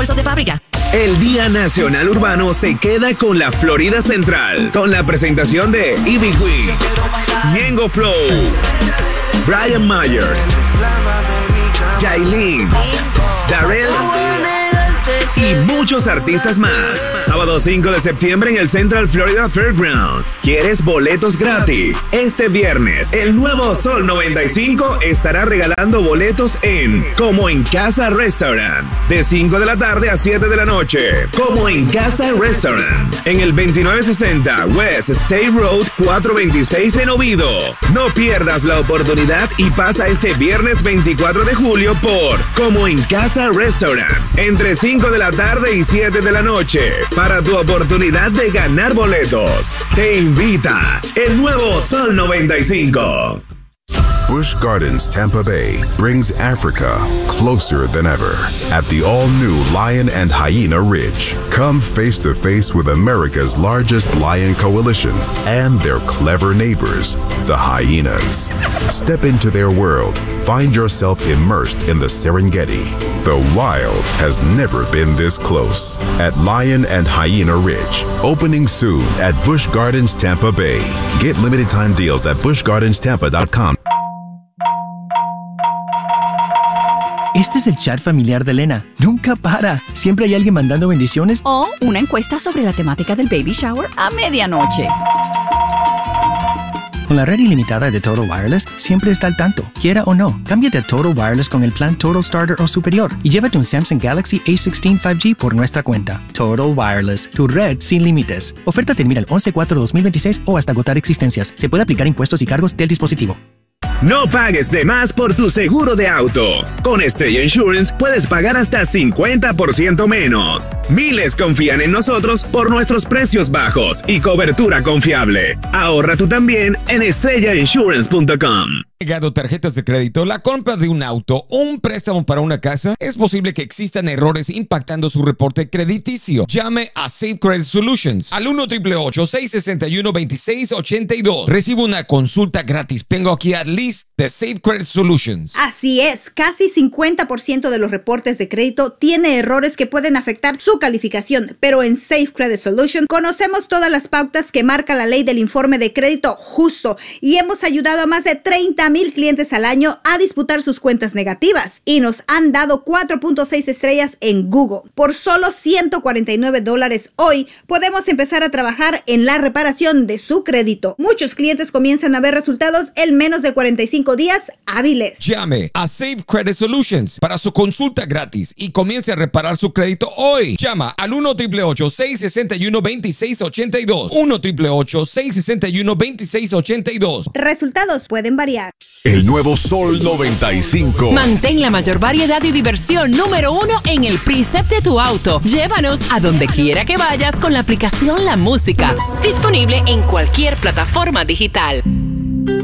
repuestos de fábrica. El Día Nacional Urbano se queda con la Florida Central, con la presentación de Ivy Queen, Ñengo Flow, Brian Myers, Yailin, Darrell y muchos artistas más. Sábado 5 de septiembre en el Central Florida Fairgrounds. ¿Quieres boletos gratis? Este viernes, el nuevo Sol 95 estará regalando boletos en Como en Casa Restaurant, de 5 de la tarde a 7 de la noche. Como en Casa Restaurant, en el 2960 West State Road 426 en Oviedo. No pierdas la oportunidad y pasa este viernes 24 de julio por Como en Casa Restaurant, entre 5 de la tarde y 7 de la noche, para tu oportunidad de ganar boletos. Te invita el nuevo Sol 95. Busch Gardens Tampa Bay brings Africa closer than ever at the all-new Lion and Hyena Ridge. Come face to face with America's largest lion coalition and their clever neighbors, the hyenas. Step into their world. Find yourself immersed in the Serengeti. The wild has never been this close at Lion and Hyena Ridge. Opening soon at Busch Gardens Tampa Bay. Get limited time deals at buschgardenstampa.com. Este es el chat familiar de Elena. Nunca para. Siempre hay alguien mandando bendiciones. O una encuesta sobre la temática del baby shower a medianoche. Con la red ilimitada de Total Wireless, siempre está al tanto. Quiera o no, cámbiate a Total Wireless con el plan Total Starter o superior y llévate un Samsung Galaxy A16 5G por nuestra cuenta. Total Wireless, tu red sin límites. Oferta termina el 11/4/2026 o hasta agotar existencias. Se puede aplicar impuestos y cargos del dispositivo. No pagues de más por tu seguro de auto. Con Estrella Insurance puedes pagar hasta 50% menos. Miles confían en nosotros por nuestros precios bajos y cobertura confiable. Ahorra tú también en estrellainsurance.com. Llegado tarjetas de crédito, la compra de un auto o un préstamo para una casa, es posible que existan errores impactando su reporte crediticio. Llame a Safe Credit Solutions al 1-888-661-2682. Recibe una consulta gratis. Tengo aquí a Liz de Safe Credit Solutions. Así es, casi 50% de los reportes de crédito tiene errores que pueden afectar su calificación, pero en Safe Credit Solutions conocemos todas las pautas que marca la ley del informe de crédito justo y hemos ayudado a más de 30,000 clientes al año a disputar sus cuentas negativas y nos han dado 4.6 estrellas en Google. Por solo $149 hoy podemos empezar a trabajar en la reparación de su crédito. Muchos clientes comienzan a ver resultados en menos de 45 días hábiles. Llame a Safe Credit Solutions para su consulta gratis y comience a reparar su crédito hoy. Llama al 1-888-661-2682. 1-888-661-2682. Resultados pueden variar. El nuevo Sol 95. Mantén la mayor variedad y diversión número 1 en el preset de tu auto. Llévanos a donde quiera que vayas con la aplicación La Música. Disponible en cualquier plataforma digital.